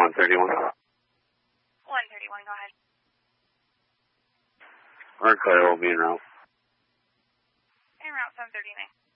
131. 131, go ahead. Our car will be en route. En route 739.